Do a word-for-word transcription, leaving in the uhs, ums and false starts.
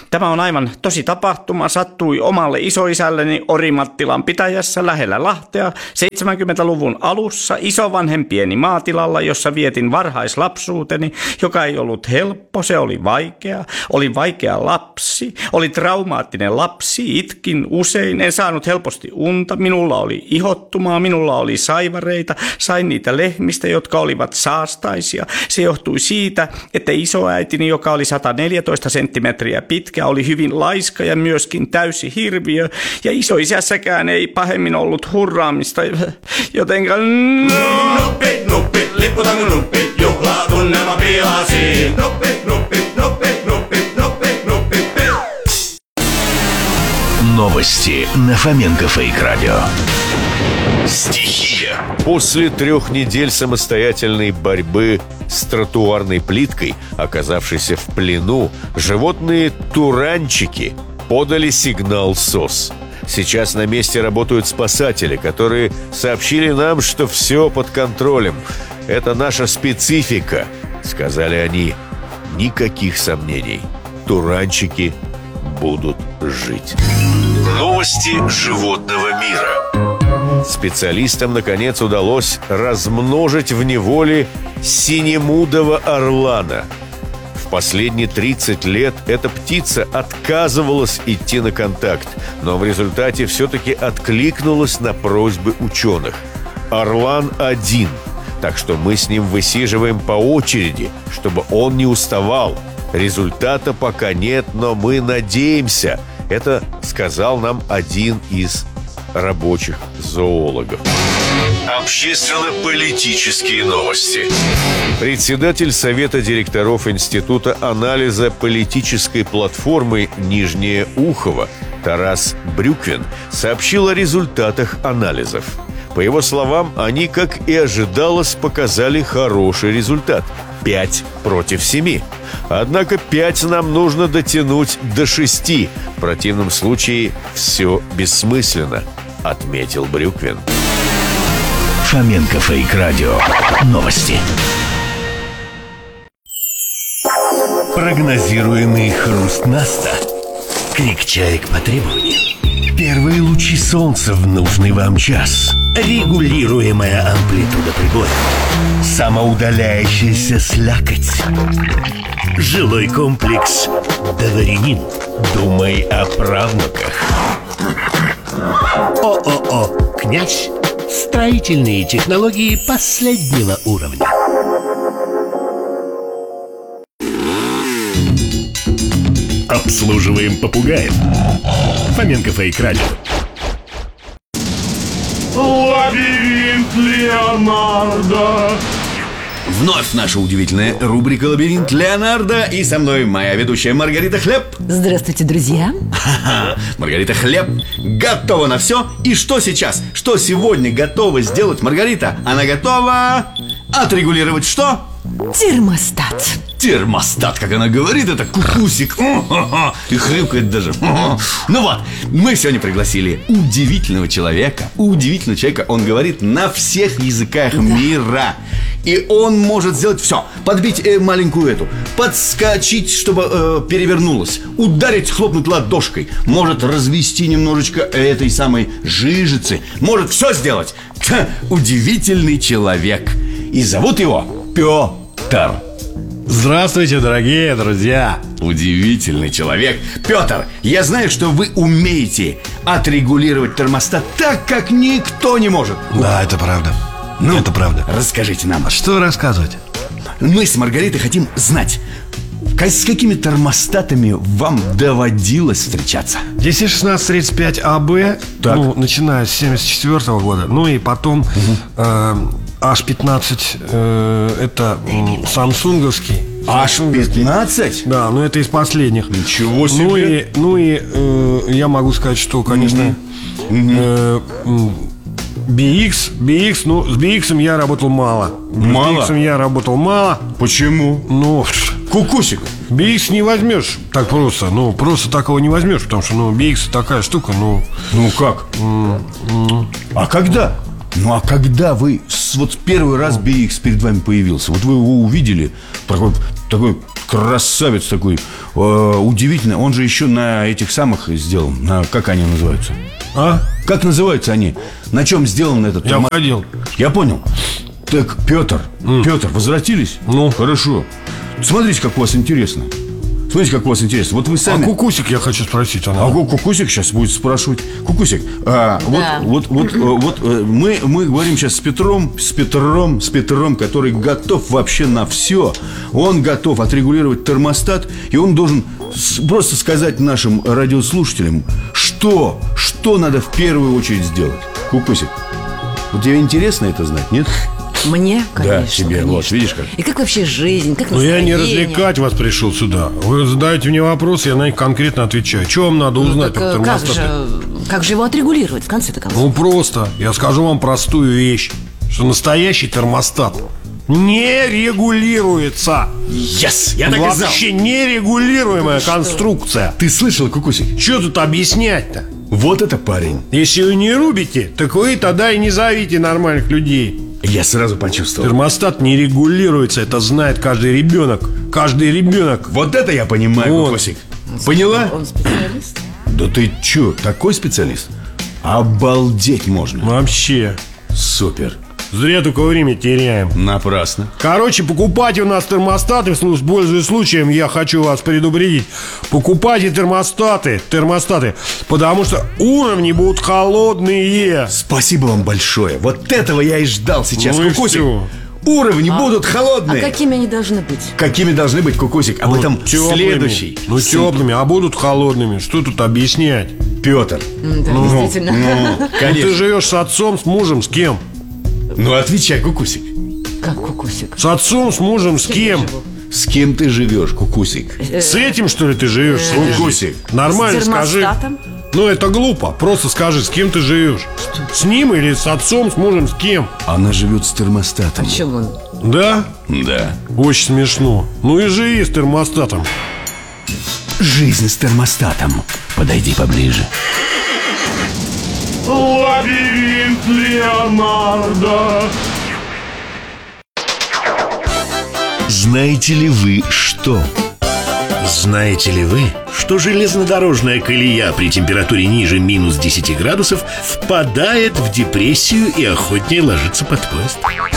Tämä on aivan tosi tapahtuma. Sattui omalle isoisälleni Orimattilan pitäjässä lähellä Lahtea seitsemänkymmentäluvun alussa isovanhempieni maatilalla, jossa vietin varhaislapsuuteni, joka ei ollut helppo, se oli vaikea. Oli vaikea lapsi, oli traumaattinen lapsi, itkin usein, en saanut helposti unta, minulla oli ihottumaa, minulla oli saivareita, sain niitä lehmistä, jotka olivat saastaisia. Se johtui siitä, että isoäitini, joka oli sata neljätoista senttimetriä pitkä, oli hyvin laiska ja myöskin täysi hirviö, ja isoisässäkään ei pahemmin ollut hurraamista, jotenka... Nuppi, nuppi, lipputanko nuppi, juhlaa tunnelma pilasi. Nuppi, nuppi, nuppi, nuppi, nuppi, nuppi, Новости на Фоменко Фейк Радио. Стихия. После трех недель самостоятельной борьбы с тротуарной плиткой, оказавшейся в плену, животные туранчики подали сигнал СОС. Сейчас на месте работают спасатели, которые сообщили нам, что все под контролем. Это наша специфика, сказали они. Никаких сомнений. Туранчики будут жить. Новости животного мира. Специалистам, наконец, удалось размножить в неволе синемудого орлана. В последние тридцать лет эта птица отказывалась идти на контакт, но в результате все-таки откликнулась на просьбы ученых. Орлан один, так что мы с ним высиживаем по очереди, чтобы он не уставал. Результата пока нет, но мы надеемся. Это сказал нам один из рабочих зоологов. Общественно-политические новости. Председатель Совета директоров Института анализа политической платформы «Нижнее Ухово» Тарас Брюквин сообщил о результатах анализов. По его словам, они, как и ожидалось, показали хороший результат – пять против семи. Однако пять нам нужно дотянуть до шести. В противном случае все бессмысленно, отметил Брюквин. Фоменко Фейк Радио. Новости. Прогнозируемый хруст Наста. Крик чаек по требованию. Первые лучи солнца в нужный вам час. Регулируемая амплитуда прибоя. Самоудаляющаяся слякоть. Жилой комплекс Дворянин. Думай о правнуках. ООО «Князь». Строительные технологии последнего уровня. Обслуживаем попугаев. Фоменко Фейк Радио. Лабиринт Леонардо. Вновь наша удивительная рубрика «Лабиринт Леонардо». И со мной моя ведущая Маргарита Хлеб. Здравствуйте, друзья. Ха-ха. Маргарита Хлеб готова на все. И что сейчас? Что сегодня готова сделать Маргарита? Она готова отрегулировать что? Термостат. Термостат, как она говорит, это кукусик. И хрюкает даже. Ну вот, мы сегодня пригласили удивительного человека. Удивительного человека, он говорит на всех языках да. мира. И он может сделать все. Подбить э, маленькую эту, подскочить, чтобы э, перевернулась, ударить, хлопнуть ладошкой. Может развести немножечко этой самой жижицы. Может все сделать. Ха, удивительный человек. И зовут его Петр. Здравствуйте, дорогие друзья. Удивительный человек. Петр, я знаю, что вы умеете отрегулировать термостат так, как никто не может. Да, это правда. Ну, это правда. Расскажите нам. Что рассказывать? Мы с Маргаритой хотим знать, с какими термостатами вам доводилось встречаться? десять шестнадцать тридцать пять А Б, ну, начиная с семьдесят четвёртого года. Ну и потом угу. э, H пятнадцать, э, это э, самсунговский. H пятнадцать? Да, ну это из последних. Ничего себе. Ну и, ну и э, я могу сказать, что, конечно, угу. э, э, би икс, би икс, ну, с би икс я работал мало. Мало? С би икс я работал мало. Почему? Ну, кукусик. би икс не возьмешь так просто. Ну, просто такого не возьмешь, потому что, ну, би икс такая штука, ну... Ну, как? М- м- А когда? Ну, а когда вы, вот первый раз би икс перед вами появился, вот вы его увидели, такой, такой красавец такой, э, удивительный. Он же еще на этих самых сделан. На, как они называются? А? Как называются они? На чем сделан этот Я термо- уходил. Я понял. Так, Петр, М. Петр, возвратились? Ну? Хорошо. Смотрите, как у вас интересно. Смотрите, как у вас интересно. Вот вы А сами... Кукусик я хочу спросить. Она... А Ку- Кукусик сейчас будет спрашивать. Кукусик, а, Да. вот, вот, вот, э, вот э, мы, мы говорим сейчас с Петром, с Петром, с Петром, который готов вообще на все. Он готов отрегулировать термостат, и он должен с- просто сказать нашим радиослушателям, что, что надо в первую очередь сделать. Кукусик, вот тебе интересно это знать, нет? Мне, конечно, тебе, конечно. вот, видишь как. И как вообще жизнь, как Ну я не настроение. развлекать вас пришел сюда. Вы задаете мне вопросы, я на них конкретно отвечаю. Что вам надо Ну, узнать так, про э, как термостаты? же, как же его отрегулировать в конце-то концов? Ну просто, я скажу вам простую вещь, что настоящий термостат не регулируется. Yes, я Вообще нерегулируемая конструкция. Ты слышал, Кукусик? Что тут объяснять-то? Вот это парень. Если вы не рубите, так вы тогда и не зовите нормальных людей. Я сразу почувствовал. Термостат не регулируется, это знает каждый ребенок. Каждый ребенок. Вот это я понимаю, Вот. Кукусик. Поняла? Он специалист? Да ты чё, такой специалист? Обалдеть можно. Вообще. Супер. Зря только время теряем. Напрасно. Короче, покупайте у нас термостаты. Пользуясь случаем, я хочу вас предупредить. Покупайте термостаты, термостаты, потому что уровни будут холодные. Спасибо вам большое. Вот этого я и ждал сейчас, Ну и Кукусик. всё. Уровни будут А холодные. какими они должны быть? Какими должны быть, Кукусик? Об этом Тёплыми. следующий. Ну, теплыми, а будут холодными. Что тут объяснять? Петр. М, Да, Ну, действительно. ну, Ну, ты конечно. живешь с отцом, с мужем, с кем? Ну, отвечай, Кукусик. Как кукусик? С отцом, с мужем, с кем? живу. С кем ты живешь, Кукусик? С этим, что ли, ты живешь? С этим? Кукусик. Нормально С скажи. термостатом? Ну, это глупо. Просто скажи, с кем ты живешь? С ним или с отцом, с мужем, с кем? Она живет с термостатом. В чем он? Да? Да. Очень смешно. Ну и живи с термостатом. Жизнь с термостатом. Подойди поближе. Лабиринт Леонардо. Знаете ли вы что? Знаете ли вы, что железнодорожная колея при температуре ниже минус десяти градусов впадает в депрессию и охотнее ложится под поезд?